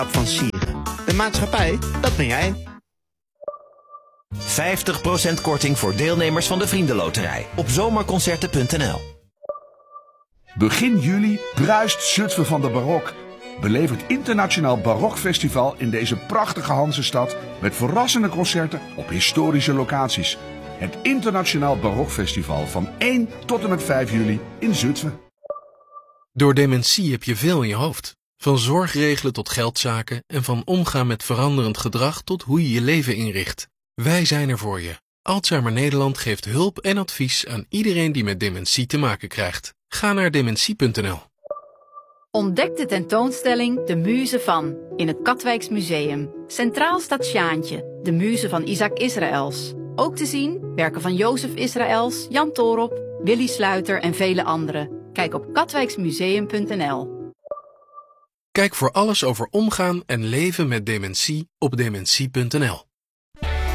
van sieren. De maatschappij, dat ben jij. 50% korting voor deelnemers van de Vriendenloterij op zomerconcerten.nl. Begin juli bruist Zutphen van de barok. Beleef het Internationaal Barokfestival in deze prachtige Hansestad met verrassende concerten op historische locaties. Het Internationaal Barokfestival van 1 tot en met 5 juli in Zutphen. Door dementie heb je veel in je hoofd. Van zorgregelen tot geldzaken en van omgaan met veranderend gedrag tot hoe je je leven inricht. Wij zijn er voor je. Alzheimer Nederland geeft hulp en advies aan iedereen die met dementie te maken krijgt. Ga naar dementie.nl. Ontdek de tentoonstelling De Muze van in het Katwijks Museum. Centraal staat Sjaantje, de muze van Isaac Israëls. Ook te zien werken van Jozef Israëls, Jan Toorop, Willy Sluiter en vele anderen. Kijk op katwijksmuseum.nl. Kijk voor alles over omgaan en leven met dementie op dementie.nl.